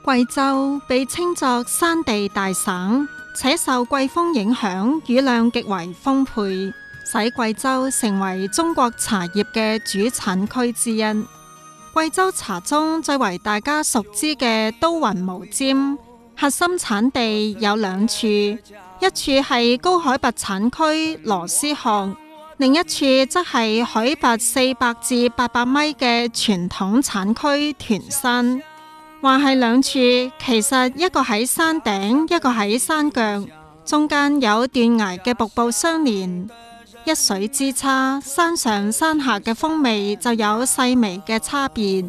貴州被稱作山地大省，且受季風影響，雨量極為豐沛，使貴州成為中國茶葉嘅主產區之一。貴州茶中最為大家熟知嘅都雲毛尖，核心產地有兩處，一處係高海拔產區螺絲殼，另一處則係海拔400至800米嘅傳統產區屯山。話係兩處，其實一個喺山頂，一個喺山腳，中間有斷崖嘅瀑布相連，一水之差，山上山下嘅風味就有細微嘅差別。